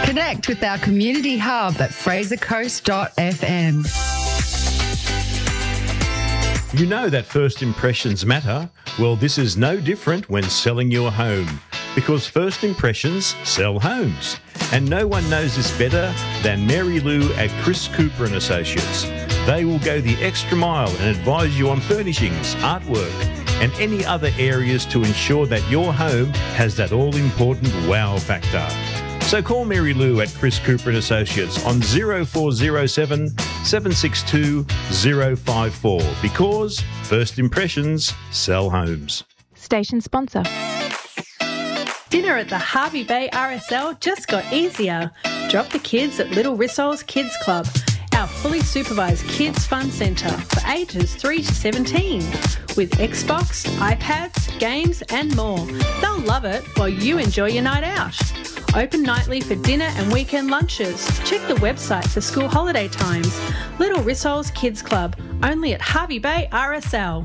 Connect with our community hub at frasercoast.fm. You know that first impressions matter? Well, this is no different when selling your home, because first impressions sell homes. And no one knows this better than Mary Lou at Chris Cooper and Associates. They will go the extra mile and advise you on furnishings, artwork, and any other areas to ensure that your home has that all-important wow factor. So call Mary Lou at Chris Cooper and Associates on 0407 762 054, because first impressions sell homes. Station sponsor. Dinner at the Harvey Bay RSL just got easier. Drop the kids at Little Rissol's Kids Club, our fully supervised kids fun centre for ages 3 to 17. With Xbox, iPads, games and more. They'll love it while you enjoy your night out. Open nightly for dinner and weekend lunches. Check the website for school holiday times. Little Rissol's Kids Club, only at Harvey Bay RSL.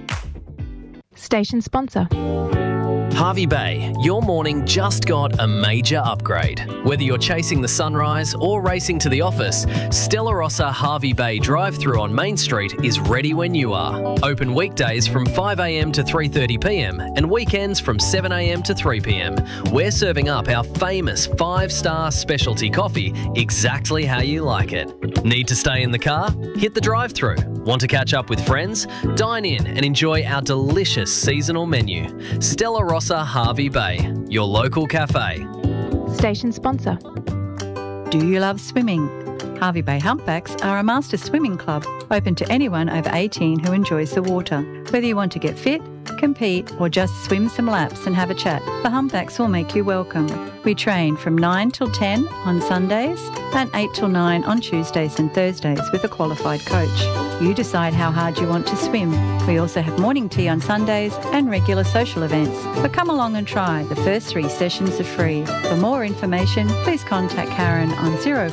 Station sponsor. Harvey Bay, your morning just got a major upgrade. Whether you're chasing the sunrise or racing to the office, Stella Rossa Harvey Bay drive-thru on Main Street is ready when you are. Open weekdays from 5am to 3:30pm and weekends from 7am to 3pm. We're serving up our famous 5-star specialty coffee exactly how you like it. Need to stay in the car? Hit the drive-thru. Want to catch up with friends? Dine in and enjoy our delicious seasonal menu. Stella Rossa Harvey Bay, your local cafe. Station sponsor. Do you love swimming? Harvey Bay Humpbacks are a master swimming club open to anyone over 18 who enjoys the water. Whether you want to get fit, compete or just swim some laps and have a chat, the Humpbacks will make you welcome. We train from 9 till 10 on Sundays and 8 till 9 on Tuesdays and Thursdays with a qualified coach. You decide how hard you want to swim. We also have morning tea on Sundays and regular social events. But come along and try. The first 3 sessions are free. For more information, please contact Karen on 04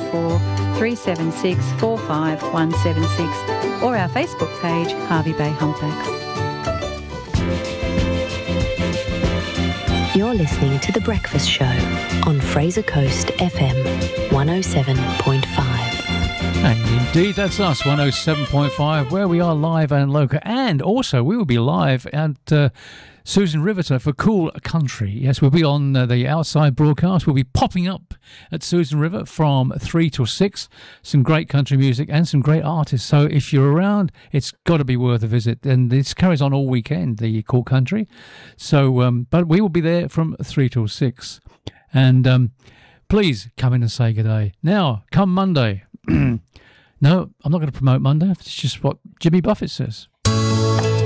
376 45176 or our Facebook page, Harvey Bay Humpbacks. You're listening to The Breakfast Show on Fraser Coast FM 107.5. And indeed, that's us, 107.5, where we are live and local. And also, we will be live at Susan River for Cool Country. Yes, we'll be on the outside broadcast. We'll be popping up at Susan River from 3 till 6. Some great country music and some great artists. So if you're around, it's got to be worth a visit. And this carries on all weekend, the Cool Country. So, but we will be there from 3 till 6. And please come in and say good day. Now, come Monday. No, I'm not going to promote Monday. It's just what Jimmy Buffett says.